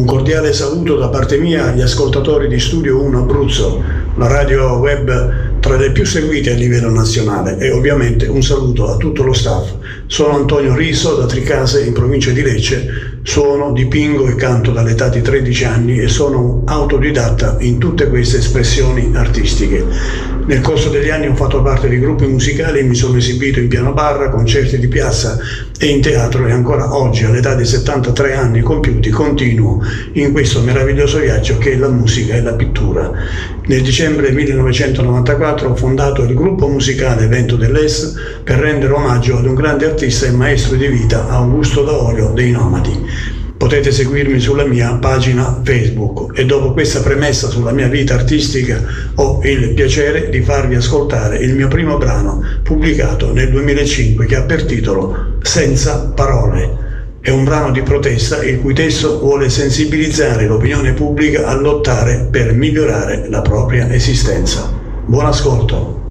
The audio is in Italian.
Un cordiale saluto da parte mia agli ascoltatori di Studio 1 Abruzzo, la radio web tra le più seguite a livello nazionale, e ovviamente un saluto a tutto lo staff. Sono Antonio Riso da Tricase in provincia di Lecce, suono, dipingo e canto dall'età di 13 anni e sono autodidatta in tutte queste espressioni artistiche. Nel corso degli anni ho fatto parte di gruppi musicali, mi sono esibito in piano bar, concerti di piazza e in teatro, e ancora oggi, all'età di 73 anni compiuti, continuo in questo meraviglioso viaggio che è la musica e la pittura. Nel dicembre 1994 ho fondato il gruppo musicale Vento dell'Est per rendere omaggio ad un grande artista e maestro di vita, Augusto Daolio dei Nomadi. Potete seguirmi sulla mia pagina Facebook, e dopo questa premessa sulla mia vita artistica ho il piacere di farvi ascoltare il mio primo brano pubblicato nel 2005 che ha per titolo Senza Parole. È un brano di protesta il cui testo vuole sensibilizzare l'opinione pubblica a lottare per migliorare la propria esistenza. Buon ascolto.